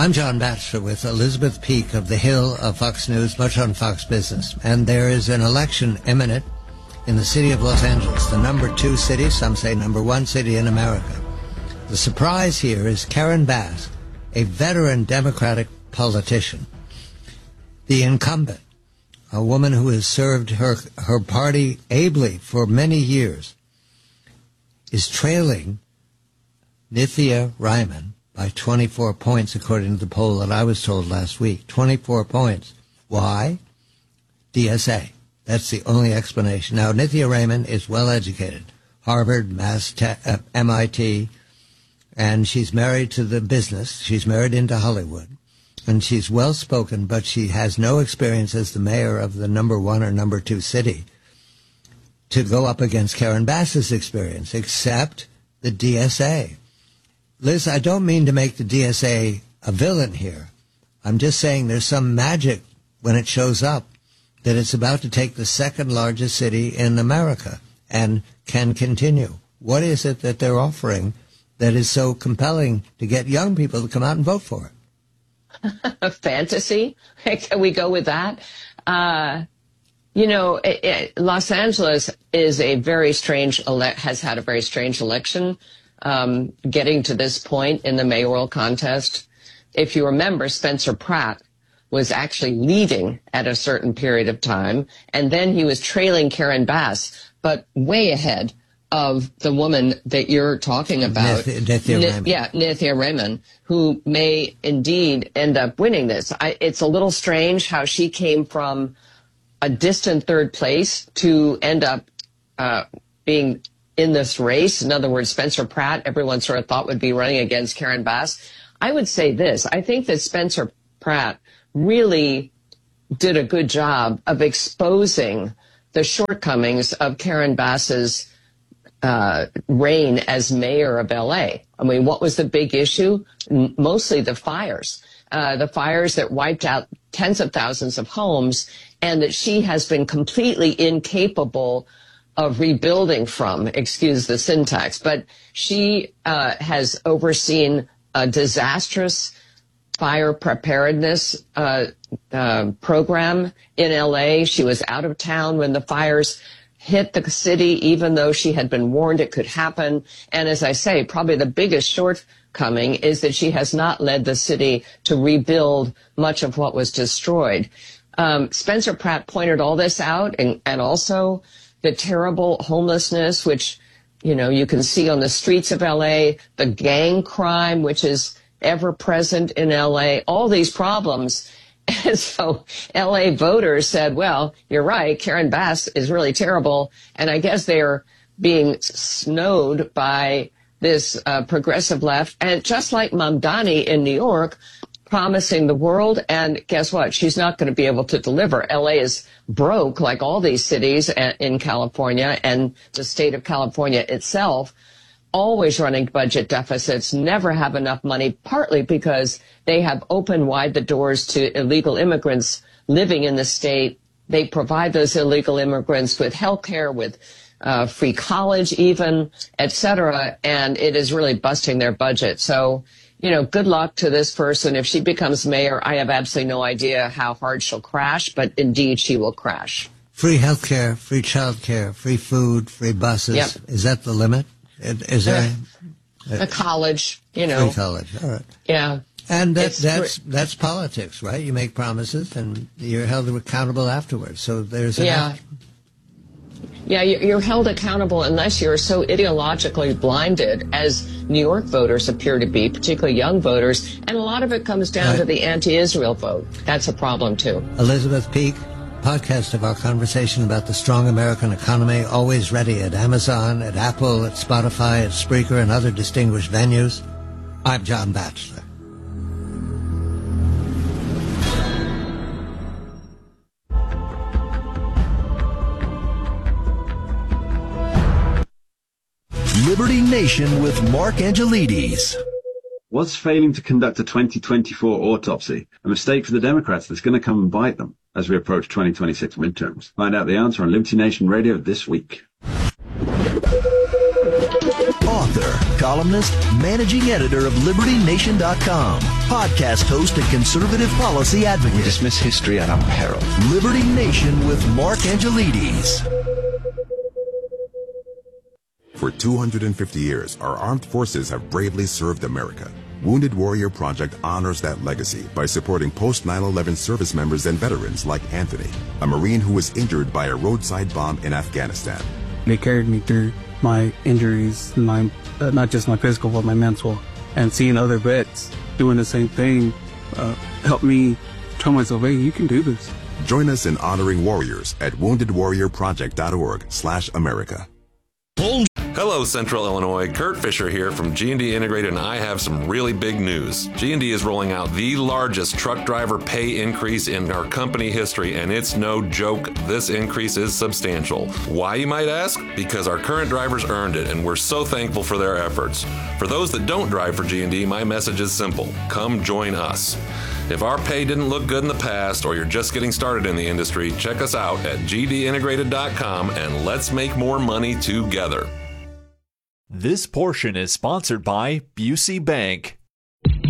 I'm John Batchelor with Elizabeth Peak of The Hill of Fox News, much on Fox Business. And there is an election imminent in the city of Los Angeles, the number 2 city, some say number 1 city in America. The surprise here is Karen Bass, a veteran Democratic politician, the incumbent, a woman who has served her party ably for many years, is trailing Nithya Raman by 24 points, according to the poll that I was told last week. 24 points. Why? DSA. That's the only explanation. Now, Nithya Raman is well educated, Harvard, MIT, and she's married to the business. She's married into Hollywood, and she's well spoken, but she has no experience as the mayor of the number 1 or number 2 city to go up against Karen Bass's experience, except the DSA. Liz, I don't mean to make the DSA a villain here. I'm just saying there's some magic when it shows up that it's about to take the 2nd largest city in America and can continue. What is it that they're offering that is so compelling to get young people to come out and vote for it? Fantasy? Can we go with that? Los Angeles is a very strange, has had a very strange election. Getting to this point in the mayoral contest. If you remember, Spencer Pratt was actually leading at a certain period of time, and then he was trailing Karen Bass, but way ahead of the woman that you're talking about. Nithya Raman, who may indeed end up winning this. It's a little strange how she came from a distant 3rd place to end up being in this race. In other words, Spencer Pratt, everyone sort of thought would be running against Karen Bass. I would say this. I think that Spencer Pratt really did a good job of exposing the shortcomings of Karen Bass's reign as mayor of L.A. I mean, what was the big issue? Mostly the fires that wiped out tens of thousands of homes, and that she has been completely incapable of rebuilding from, excuse the syntax, but she has overseen a disastrous fire preparedness program in L.A. She was out of town when the fires hit the city, even though she had been warned it could happen. And as I say, probably the biggest shortcoming is that she has not led the city to rebuild much of what was destroyed. Spencer Pratt pointed all this out, and also the terrible homelessness, which, you can see on the streets of L.A., the gang crime, which is ever present in L.A., all these problems. And so L.A. voters said, well, you're right, Karen Bass is really terrible. And I guess they're being snowed by this progressive left. And just like Mamdani in New York, promising the world, and guess what? She's not going to be able to deliver. LA is broke, like all these cities in California, and the state of California itself, always running budget deficits, never have enough money, partly because they have opened wide the doors to illegal immigrants living in the state. They provide those illegal immigrants with health care, with free college even, et cetera, and it is really busting their budget. So, good luck to this person. If she becomes mayor, I have absolutely no idea how hard she'll crash, but indeed she will crash. Free health care, free child care, free food, free buses. Yep. Is that the limit? Is there a college, Free college, all right. Yeah. And that's politics, right? You make promises and you're held accountable afterwards. So there's Yeah, you're held accountable unless you're so ideologically blinded, as New York voters appear to be, particularly young voters. And a lot of it comes down to the anti-Israel vote. That's a problem, too. Elizabeth Peak, podcast of our conversation about the strong American economy, always ready at Amazon, at Apple, at Spotify, at Spreaker, and other distinguished venues. I'm John Batchelor. Liberty Nation with Mark Angelides. Was failing to conduct a 2024 autopsy a mistake for the Democrats that's going to come and bite them as we approach 2026 midterms? Find out the answer on Liberty Nation Radio this week. Author, columnist, managing editor of LibertyNation.com, podcast host and conservative policy advocate. We dismiss history at our peril. Liberty Nation with Mark Angelides. For 250 years, our armed forces have bravely served America. Wounded Warrior Project honors that legacy by supporting post-9/11 service members and veterans like Anthony, a Marine who was injured by a roadside bomb in Afghanistan. They carried me through my injuries, not just my physical, but my mental. And seeing other vets doing the same thing helped me tell myself, hey, you can do this. Join us in honoring warriors at woundedwarriorproject.org/America. Hello, Central Illinois. Kurt Fisher here from G&D Integrated, and I have some really big news. G&D is rolling out the largest truck driver pay increase in our company history, and it's no joke. This increase is substantial. Why, you might ask? Because our current drivers earned it, and we're so thankful for their efforts. For those that don't drive for G&D, my message is simple. Come join us. If our pay didn't look good in the past, or you're just getting started in the industry, check us out at gdintegrated.com and let's make more money together. This portion is sponsored by Busey Bank.